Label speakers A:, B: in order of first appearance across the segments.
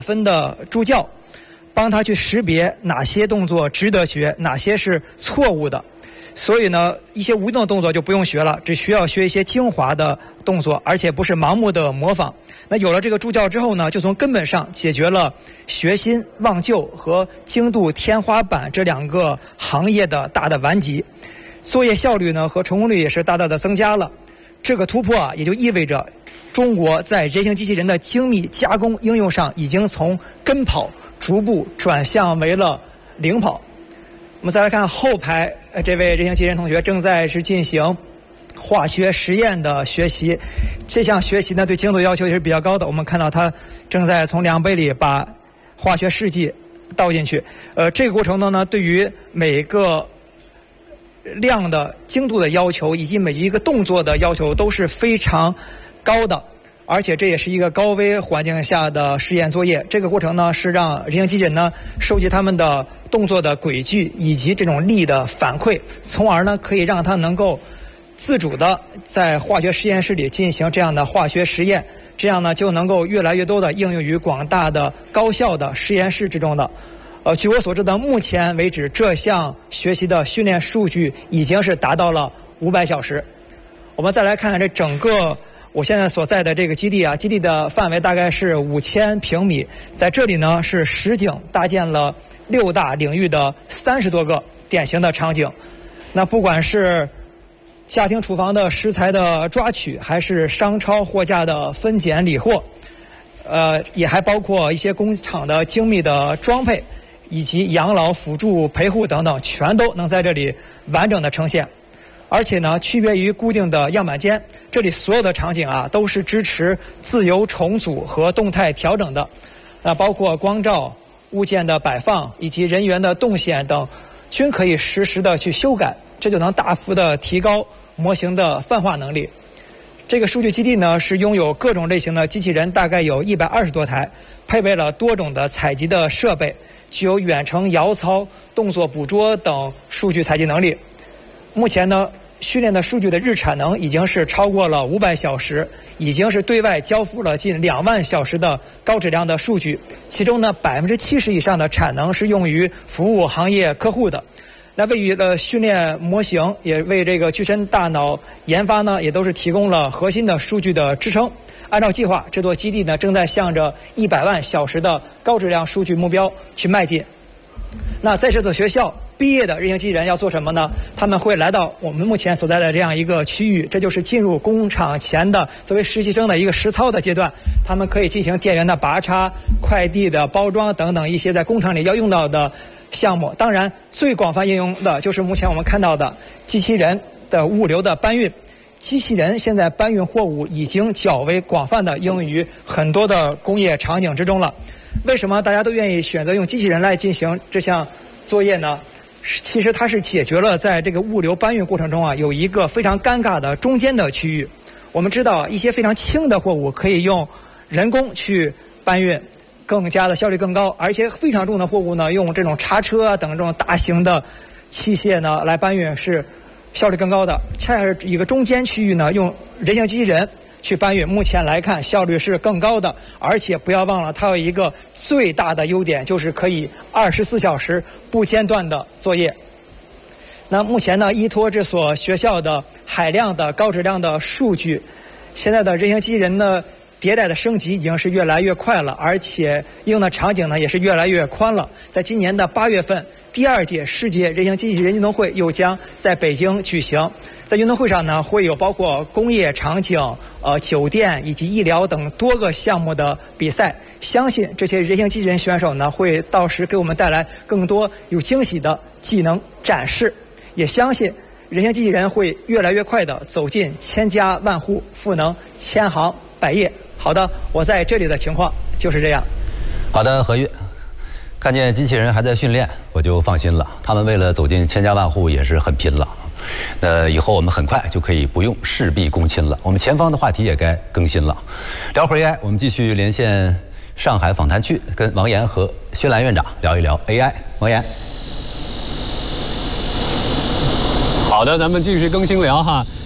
A: 分的助教，帮他去识别哪些动作值得学，哪些是错误的。所以呢，一些无用的动作就不用学了，只需要学一些精华的动作，而且不是盲目的模仿。那有了这个助教之后呢，就从根本上解决了学新忘旧和精度天花板这两个行业的大的顽疾，作业效率呢和成功率也是大大的增加了。这个突破啊，也就意味着中国在人形机器人的精密加工应用上已经从跟跑逐步转向为了领跑。我们再来看后排，这位人形机器人同学正在进行化学实验的学习。这项学习呢，对精度要求也是比较高的。我们看到他正在从量杯里把化学试剂倒进去。这个过程呢，对于每个量的精度的要求以及每一个动作的要求都是非常高的。而且这也是一个高危环境下的实验作业。这个过程呢，是让人形机器人呢收集他们的动作的轨迹以及这种力的反馈，从而呢可以让它能够自主的在化学实验室里进行这样的化学实验，这样呢就能够越来越多的应用于广大的高校的实验室之中的。据我所知的，目前为止这项学习的训练数据已经是达到了500小时。我们再来看这整个我现在所在的这个基地啊，基地的范围大概是5000平米，在这里呢是实景搭建了6大领域的30多个典型的场景。那不管是家庭厨房的食材的抓取，还是商超货架的分拣理货，也还包括一些工厂的精密的装配，以及养老辅助陪护等等，全都能在这里完整的呈现。而且呢，区别于固定的样板间，这里所有的场景啊都是支持自由重组和动态调整的。包括光照、物件的摆放以及人员的动线等，均可以实时的去修改，这就能大幅的提高模型的泛化能力。这个数据基地呢是拥有各种类型的机器人，大概有120多台，配备了多种的采集的设备，具有远程摇操、动作捕捉等数据采集能力。目前呢，训练的数据的日产能已经是超过了500小时，已经是对外交付了近2万小时的高质量的数据，其中呢70%以上的产能是用于服务行业客户的。那为于训练模型，也为这个具身大脑研发呢，也都是提供了核心的数据的支撑。按照计划，这座基地呢正在向着100万小时的高质量数据目标去迈进。那在这所学校毕业的人形机器人要做什么呢？他们会来到我们目前所在的这样一个区域，这就是进入工厂前的作为实习生的一个实操的阶段。他们可以进行电源的拔插、快递的包装等等一些在工厂里要用到的项目。当然，最广泛应用的就是目前我们看到的机器人的物流的搬运。机器人现在搬运货物已经较为广泛的应用于很多的工业场景之中了。为什么大家都愿意选择用机器人来进行这项作业呢？其实它是解决了在这个物流搬运过程中啊，有一个非常尴尬的中间的区域。我们知道一些非常轻的货物可以用人工去搬运，更加的效率更高，而一些非常重的货物呢，用这种叉车啊等这种大型的器械呢来搬运是效率更高的。恰恰是一个中间区域呢，用人形机器人去搬运，目前来看效率是更高的。而且不要忘了，它有一个最大的优点，就是可以24小时不间断的作业。那目前呢，依托这所学校的海量的高质量的数据，现在的人形机器人呢迭代的升级已经是越来越快了，而且应用的场景呢也是越来越宽了。在今年的8月份，第2届世界人形机器人运动会又将在北京举行。在运动会上呢，会有包括工业场景、酒店以及医疗等多个项目的比赛。相信这些人形机器人选手呢，会到时给我们带来更多有惊喜的技能展示。也相信人形机器人会越来越快地走进千家万户，赋能千行百业。好的，我在这里的情况就是这样。
B: 好的，何玉，看见机器人还在训练，我就放心了。他们为了走进千家万户也是很拼了。以后我们很快就可以不用事必躬亲了。我们前方的话题也该更新了。聊会儿 AI， 我们继续连线上海访谈区，跟王岩和薛兰院长聊一聊 AI。王岩。
C: 好的，咱们继续更新聊哈。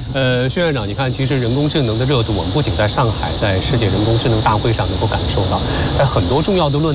C: 薛院长，你看，其实人工智能的热度，我们不仅在上海，在世界人工智能大会上能够感受到，在很多重要的论